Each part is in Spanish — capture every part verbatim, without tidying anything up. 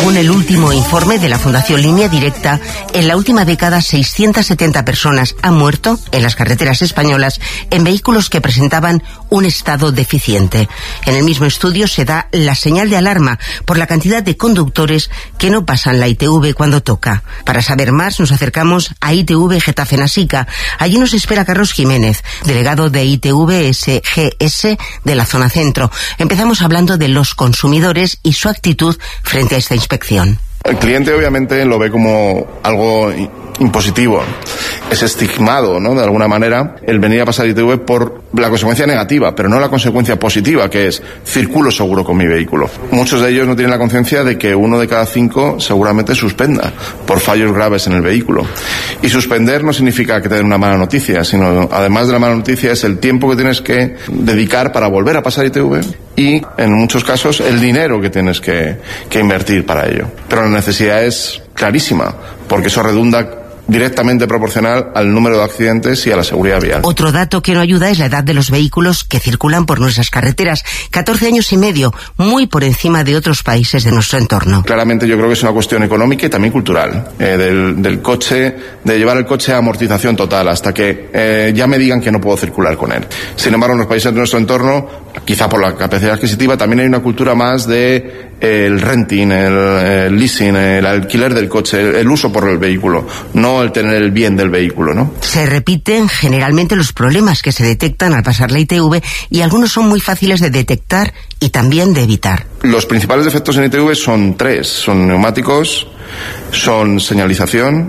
Según el último informe de la Fundación Línea Directa, en la última década seiscientas setenta personas han muerto en las carreteras españolas en vehículos que presentaban un estado deficiente. En el mismo estudio se da la señal de alarma por la cantidad de conductores que no pasan la I T V cuando toca. Para saber más nos acercamos a I T V Getafe Nasica. Allí nos espera Carlos Jiménez, delegado de I T V S G S de la zona centro. Empezamos hablando de los consumidores y su actitud frente a esta inspección. El cliente obviamente lo ve como algo impositivo, es estigmado, ¿no?, de alguna manera el venir a pasar I T V por la consecuencia negativa, pero no la consecuencia positiva, que es circulo seguro con mi vehículo. Muchos de ellos no tienen la conciencia de que uno de cada cinco seguramente suspenda por fallos graves en el vehículo. Y suspender no significa que te den una mala noticia, sino además de la mala noticia es el tiempo que tienes que dedicar para volver a pasar I T V y en muchos casos el dinero que tienes que, que invertir para ello. Pero la necesidad es clarísima, porque eso redunda directamente proporcional al número de accidentes y a la seguridad vial. Otro dato que no ayuda es la edad de los vehículos que circulan por nuestras carreteras. catorce años y medio, muy por encima de otros países de nuestro entorno. Claramente yo creo que es una cuestión económica y también cultural, eh, del, del coche, de llevar el coche a amortización total hasta que eh, ya me digan que no puedo circular con él. Sin embargo, en los países de nuestro entorno, quizá por la capacidad adquisitiva, también hay una cultura más de eh, el renting, el, el leasing, el alquiler del coche, el, el uso por el vehículo, no el tener el bien del vehículo, ¿no? Se repiten generalmente los problemas que se detectan al pasar la I T V y algunos son muy fáciles de detectar y también de evitar. Los principales defectos en I T V son tres, son neumáticos, son señalización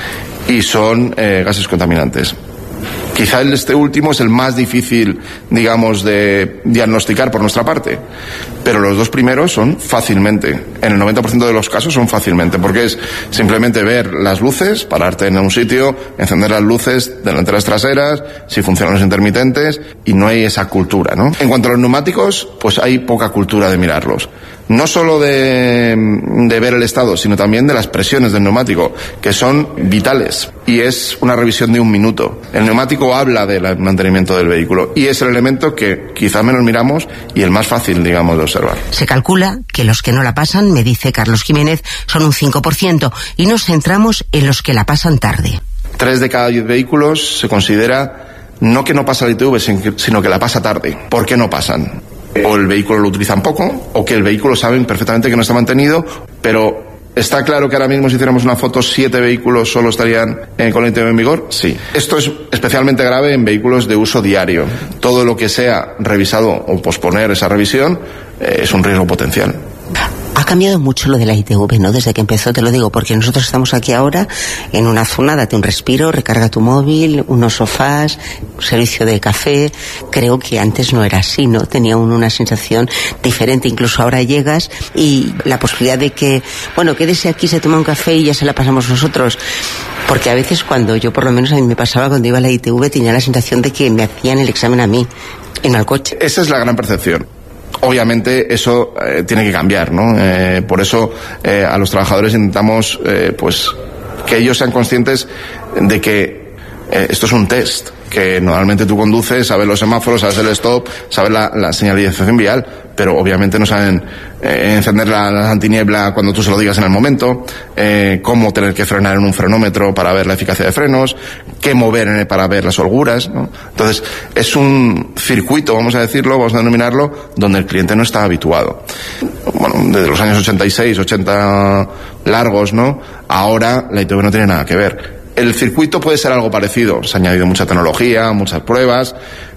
y son eh, gases contaminantes. Quizá este último es el más difícil, digamos, de diagnosticar por nuestra parte, pero los dos primeros son fácilmente, en el noventa por ciento de los casos son fácilmente, porque es simplemente ver las luces, pararte en un sitio, encender las luces delanteras, traseras, si funcionan los intermitentes, y no hay esa cultura, ¿no? En cuanto a los neumáticos, pues hay poca cultura de mirarlos. No solo de, de ver el estado, sino también de las presiones del neumático, que son vitales, y es una revisión de un minuto. El neumático habla del mantenimiento del vehículo y es el elemento que quizá menos miramos y el más fácil, digamos, de observar. Se calcula que los que no la pasan, me dice Carlos Jiménez, son un cinco por ciento y nos centramos en los que la pasan tarde. Tres de cada diez vehículos se considera no que no pasa la I T V, sino que la pasa tarde. ¿Por qué no pasan? O el vehículo lo utilizan poco, o que el vehículo saben perfectamente que no está mantenido, pero ¿está claro que ahora mismo si hiciéramos una foto, siete vehículos solo estarían eh, con la I T V en vigor? Sí. Esto es especialmente grave en vehículos de uso diario. Todo lo que sea revisado o posponer esa revisión eh, es un riesgo potencial. Ha cambiado mucho lo de la I T V, ¿no? Desde que empezó, te lo digo, porque nosotros estamos aquí ahora en una zona, date un respiro, recarga tu móvil, unos sofás, servicio de café. Creo que antes no era así, ¿no? Tenía uno una sensación diferente. Incluso ahora llegas y la posibilidad de que, bueno, quédese aquí, se toma un café y ya se la pasamos nosotros. Porque a veces cuando yo, por lo menos a mí me pasaba cuando iba a la I T V, tenía la sensación de que me hacían el examen a mí, en el coche. Esa es la gran percepción. Obviamente eso eh, tiene que cambiar, ¿no? Eh, por eso eh, a los trabajadores intentamos eh, pues que ellos sean conscientes de que eh, esto es un test, que normalmente tú conduces, sabes los semáforos, sabes el stop, sabes la, la señalización vial, pero obviamente no saben eh, encender la, la antiniebla cuando tú se lo digas en el momento, eh, cómo tener que frenar en un frenómetro para ver la eficacia de frenos, qué mover en el, para ver las holguras, ¿no? Entonces, es un circuito, vamos a decirlo, vamos a denominarlo, donde el cliente no está habituado. Bueno, desde los años ochenta y seis, ochenta largos, ¿no? Ahora la I T V no tiene nada que ver. El circuito puede ser algo parecido, se ha añadido mucha tecnología, muchas pruebas,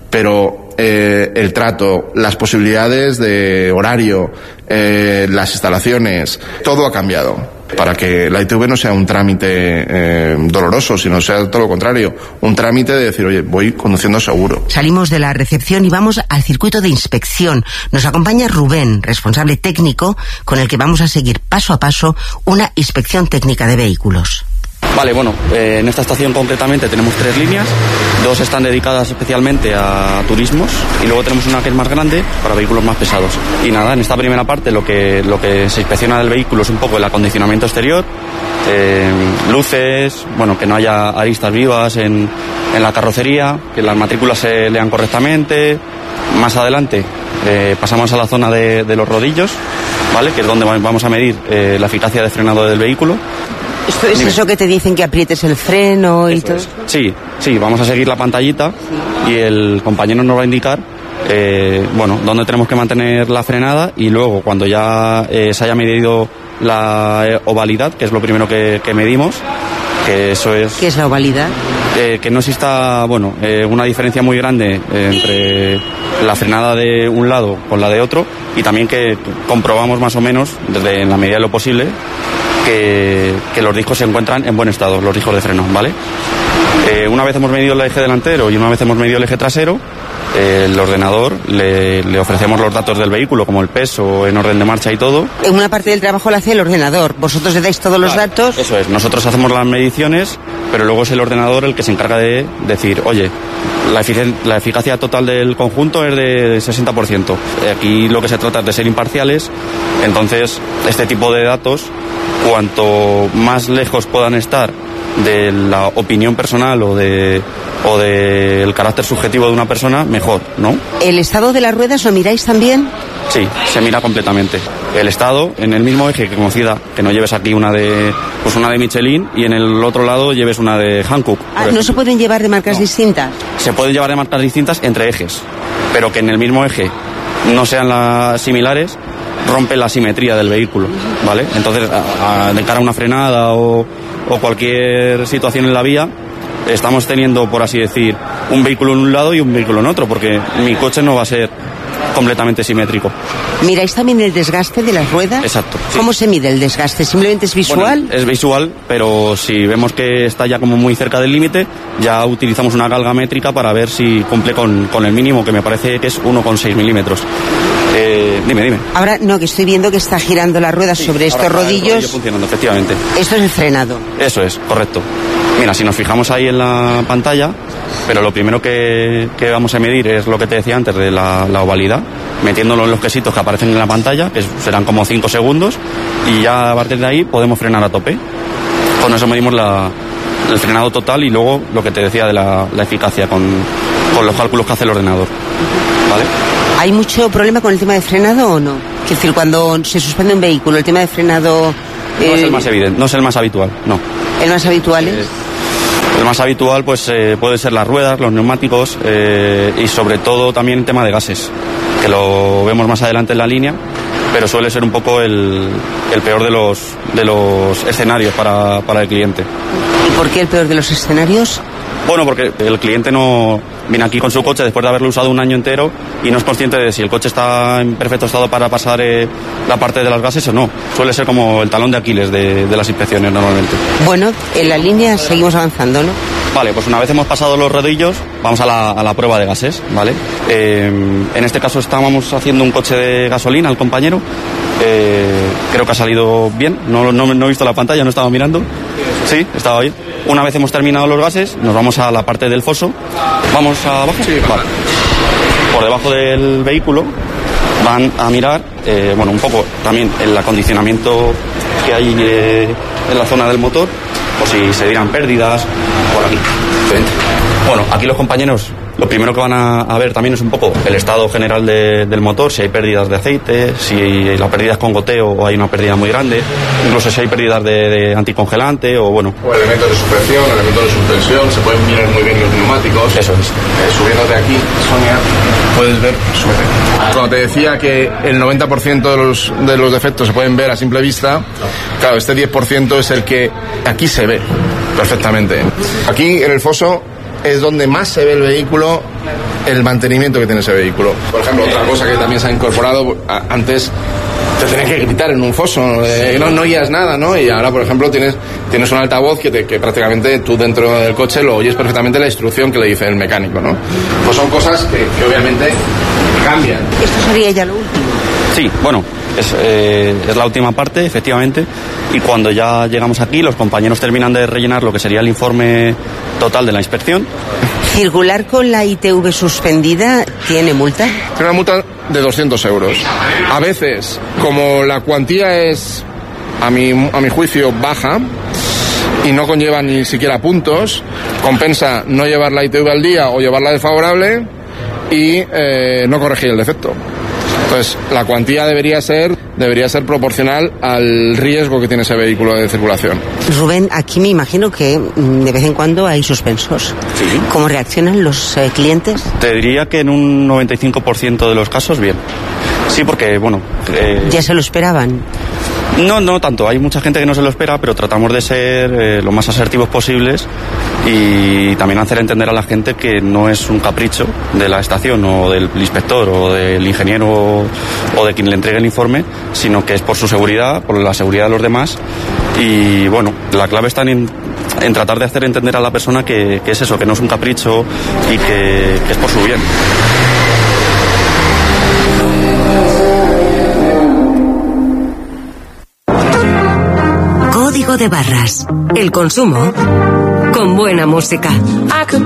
pero eh, el trato, las posibilidades de horario, eh, las instalaciones, todo ha cambiado para que la I T V no sea un trámite eh, doloroso, sino sea todo lo contrario, un trámite de decir, oye, voy conduciendo seguro. Salimos de la recepción y vamos al circuito de inspección. Nos acompaña Rubén, responsable técnico, con el que vamos a seguir paso a paso una inspección técnica de vehículos. Vale, bueno, eh, en esta estación concretamente tenemos tres líneas, dos están dedicadas especialmente a turismos y luego tenemos una que es más grande para vehículos más pesados. Y nada, en esta primera parte lo que, lo que se inspecciona del vehículo es un poco el acondicionamiento exterior, eh, luces, bueno, que no haya aristas vivas en, en la carrocería, que las matrículas se lean correctamente. Más adelante eh, pasamos a la zona de, de los rodillos, ¿vale? Que es donde vamos a medir eh, la eficacia de frenado del vehículo. ¿Esto es Dime. Eso que te dicen que aprietes el freno y eso todo? Es. Sí, sí, vamos a seguir la pantallita y el compañero nos va a indicar eh, bueno, dónde tenemos que mantener la frenada, y luego cuando ya eh, se haya medido la eh, ovalidad, que es lo primero que, que medimos, que eso es... ¿Qué es la ovalidad? Eh, que no exista, bueno, eh, una diferencia muy grande entre la frenada de un lado con la de otro, y también que comprobamos más o menos, desde en la medida de lo posible, que, que los discos se encuentran en buen estado, los discos de freno, ¿vale? Eh, una vez hemos medido el eje delantero y una vez hemos medido el eje trasero, eh, el ordenador le, le ofrecemos los datos del vehículo, como el peso en orden de marcha y todo. En una parte del trabajo lo hace el ordenador, vosotros le dais todos los claro, datos. Eso es, nosotros hacemos las mediciones, pero luego es el ordenador el que se encarga de decir, oye, la, efic- la eficacia total del conjunto es de sesenta por ciento. Aquí lo que se trata es de ser imparciales, entonces este tipo de datos, cuanto más lejos puedan estar de la opinión personal o de o del carácter subjetivo de una persona, mejor, ¿no? ¿El estado de las ruedas lo miráis también? Sí, se mira completamente. El estado, en el mismo eje que coincida, que no lleves aquí una de pues una de Michelin y en el otro lado lleves una de Hankook. Ah, ¿no se pueden llevar de marcas no. distintas? Se pueden llevar de marcas distintas entre ejes, pero que en el mismo eje no sean las similares, rompe la simetría del vehículo, ¿vale? Entonces, a, a, de cara a una frenada o, o cualquier situación en la vía, estamos teniendo, por así decir, un vehículo en un lado y un vehículo en otro, porque mi coche no va a ser completamente simétrico. ¿Miráis también el desgaste de las ruedas? Exacto. Sí. ¿Cómo se mide el desgaste? ¿Simplemente es visual? Bueno, es visual, pero si vemos que está ya como muy cerca del límite, ya utilizamos una galga métrica para ver si cumple con, con el mínimo, que me parece que es uno coma seis milímetros. Eh, dime, dime. Ahora, no, que estoy viendo que está girando las ruedas sí, sobre estos rodillos. Rodillo funcionando, efectivamente. Esto es el frenado. Eso es, correcto. Mira, si nos fijamos ahí en la pantalla, pero lo primero que, que vamos a medir es lo que te decía antes de la, la ovalidad, metiéndolo en los quesitos que aparecen en la pantalla, que serán como cinco segundos, y ya a partir de ahí podemos frenar a tope. Con eso medimos la, el frenado total y luego lo que te decía de la, la eficacia con, con los cálculos que hace el ordenador. ¿Vale? ¿Hay mucho problema con el tema de frenado o no? Es decir, cuando se suspende un vehículo, el tema de frenado... Eh... No es el más evidente, no es el más habitual, no. ¿El más habitual es? Eh... El más habitual pues eh, puede ser las ruedas, los neumáticos eh, y sobre todo también el tema de gases, que lo vemos más adelante en la línea, pero suele ser un poco el, el peor de los, de los escenarios para, para el cliente. ¿Y por qué el peor de los escenarios? Bueno, porque el cliente no viene aquí con su coche después de haberlo usado un año entero y no es consciente de si el coche está en perfecto estado para pasar eh, la parte de las gases o no. Suele ser como el talón de Aquiles de, de las inspecciones normalmente. Bueno, en la línea seguimos avanzando, ¿no? Vale, pues una vez hemos pasado los rodillos, vamos a la, a la prueba de gases, ¿vale? Eh, en este caso estábamos haciendo un coche de gasolina al compañero. Eh, creo que ha salido bien, no, no, no he visto la pantalla, no estaba mirando. Sí, estaba bien. Una vez hemos terminado los gases, nos vamos a la parte del foso. ¿Vamos abajo? Sí, vale. Por debajo del vehículo van a mirar, eh, bueno, un poco también el acondicionamiento que hay eh, en la zona del motor, por si se dieran pérdidas, por aquí. Bueno, aquí los compañeros lo primero que van a, a ver también es un poco el estado general de, del motor, si hay pérdidas de aceite, si la pérdida es con goteo o hay una pérdida muy grande, incluso si hay pérdidas de, de anticongelante o bueno. O elementos de supresión, elementos de suspensión, se pueden mirar muy bien los neumáticos. Eso es. Eh, subiéndote aquí, Sonia, puedes ver, súbete. Cuando te decía que el noventa por ciento de los, de los defectos se pueden ver a simple vista, claro, este diez por ciento es el que aquí se ve perfectamente. Aquí en el foso es donde más se ve el vehículo, el mantenimiento que tiene ese vehículo. Por ejemplo, otra cosa que también se ha incorporado, antes te tenías que gritar en un foso, eh, no, no oías nada, ¿no? Y ahora, por ejemplo, tienes, tienes un altavoz que, te, que prácticamente tú dentro del coche lo oyes perfectamente la instrucción que le dice el mecánico, ¿no? Pues son cosas que, que obviamente cambian. ¿Esto sería ya lo último? Sí, bueno, es, eh, es la última parte, efectivamente, y cuando ya llegamos aquí, los compañeros terminan de rellenar lo que sería el informe total de la inspección. ¿Circular con la I T V suspendida tiene multa? Tiene una multa de doscientos euros. A veces, como la cuantía es, a mi, a mi juicio, baja y no conlleva ni siquiera puntos, compensa no llevar la I T V al día o llevarla desfavorable y eh, no corregir el defecto. Entonces, la cuantía debería ser, debería ser proporcional al riesgo que tiene ese vehículo de circulación. Rubén, aquí me imagino que de vez en cuando hay suspensos. Sí. ¿Cómo reaccionan los eh, clientes? Te diría que en un noventa y cinco por ciento de los casos, bien. Sí, porque, bueno... Eh... ¿Ya se lo esperaban? No, no tanto. Hay mucha gente que no se lo espera, pero tratamos de ser eh, lo más asertivos posibles y también hacer entender a la gente que no es un capricho de la estación o del inspector o del ingeniero o de quien le entregue el informe, sino que es por su seguridad, por la seguridad de los demás. Y bueno, la clave está en, en tratar de hacer entender a la persona que, que es eso, que no es un capricho y que, que es por su bien. Código de barras. El consumo con buena música.